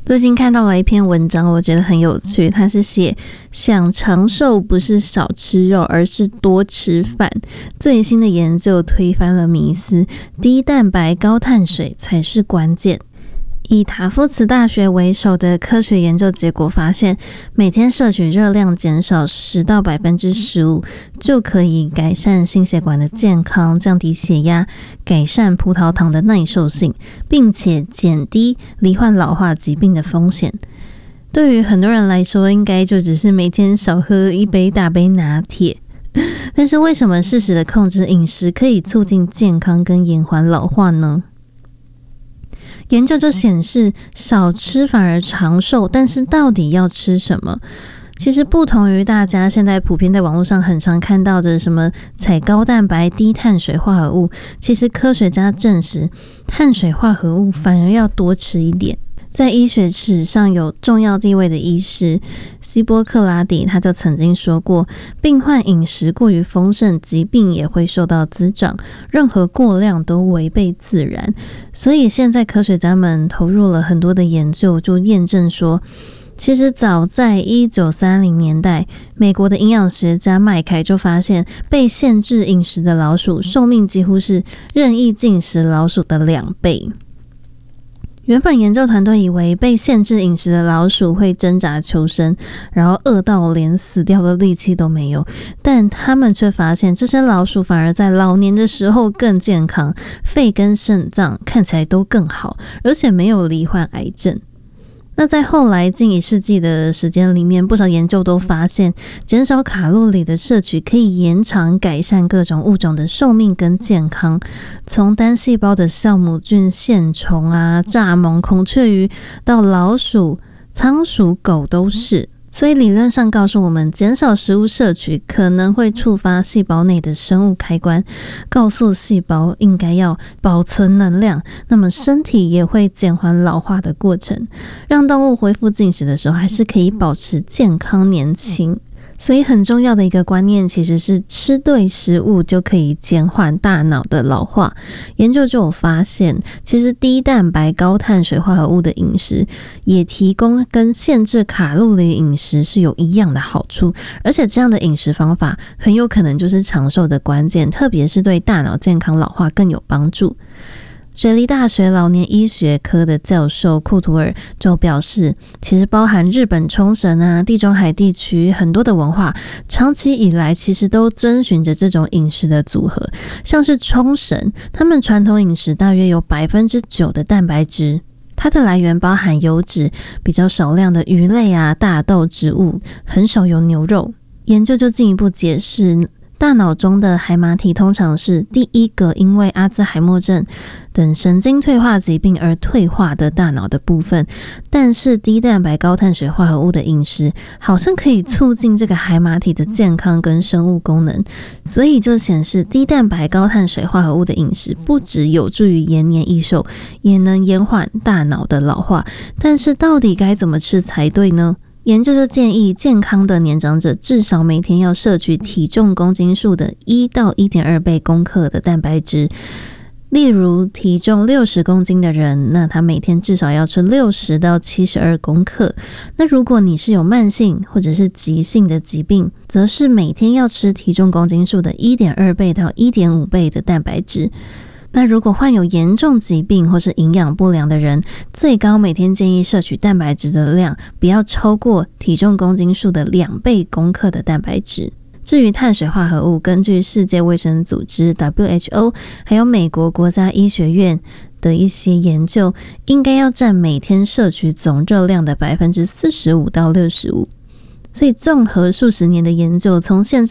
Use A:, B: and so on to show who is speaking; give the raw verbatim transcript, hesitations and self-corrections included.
A: 最近看到了一篇文章，我觉得很有趣，它是写想长寿不是少吃肉，而是多吃饭。最新的研究推翻了迷思，低蛋白高碳水才是关键。以塔夫茨大学为首的科学研究结果发现，每天摄取热量减少十到百分之十五，就可以改善心血管的健康，降低血压，改善葡萄糖的耐受性，并且减低罹患老化疾病的风险。对于很多人来说，应该就只是每天少喝一杯大杯拿铁。但是为什么适时的控制饮食可以促进健康跟延缓老化呢？研究就显示，少吃反而长寿，但是到底要吃什么？其实不同于大家现在普遍在网络上很常看到的什么采高蛋白、低碳水化合物，其实科学家证实，碳水化合物反而要多吃一点。在医学史上有重要地位的医师希波克拉底，他就曾经说过，病患饮食过于丰盛，疾病也会受到滋长，任何过量都违背自然。所以现在科学家们投入了很多的研究，就验证说，其实早在一九三零年代，美国的营养学家麦凯就发现，被限制饮食的老鼠寿命几乎是任意进食老鼠的两倍。原本研究团队以为被限制饮食的老鼠会挣扎求生，然后饿到连死掉的力气都没有，但他们却发现这些老鼠反而在老年的时候更健康，肺跟肾脏看起来都更好，而且没有罹患癌症。那在后来近一世纪的时间里面，不少研究都发现，减少卡路里的摄取可以延长改善各种物种的寿命跟健康，从单细胞的酵母菌、线虫啊、蚱蜢、孔雀鱼到老鼠、仓鼠、狗都是。所以理论上告诉我们，减少食物摄取可能会触发细胞内的生物开关，告诉细胞应该要保存能量，那么身体也会减缓老化的过程，让动物恢复进食的时候还是可以保持健康年轻。所以很重要的一个观念其实是吃对食物就可以减缓大脑的老化。研究就有发现，其实低蛋白高碳水化合物的饮食也提供跟限制卡路里饮食是有一样的好处，而且这样的饮食方法很有可能就是长寿的关键，特别是对大脑健康老化更有帮助。雪梨大学老年医学科的教授库图尔就表示，其实包含日本冲绳啊、地中海地区很多的文化，长期以来其实都遵循着这种饮食的组合。像是冲绳，他们传统饮食大约有 百分之九 的蛋白质，它的来源包含油脂，比较少量的鱼类啊、大豆、植物，很少有牛肉。研究就进一步解释，大脑中的海马体通常是第一个因为阿兹海默症等神经退化疾病而退化的大脑的部分，但是低蛋白高碳水化合物的饮食好像可以促进这个海马体的健康跟生物功能，所以就显示低蛋白高碳水化合物的饮食不只有助于延年益寿，也能延缓大脑的老化。但是到底该怎么吃才对呢？研究就建议，健康的年长者至少每天要摄取体重公斤数的一到一点二倍公克的蛋白质。例如体重六十公斤的人，那他每天至少要吃六十到七十二公克。那如果你是有慢性或者是急性的疾病，则是每天要吃体重公斤数的一点二倍到一点五倍的蛋白质。那如果患有严重疾病或是营养不良的人，最高每天建议摄取蛋白质的量不要超过体重公斤数的两倍公克的蛋白质。至于碳水化合物，根据世界卫生组织 W H O 还有美国国家医学院的一些研究，应该要占每天摄取总热量的 百分之四十五到六十五。所以综合数十年的研究，从现在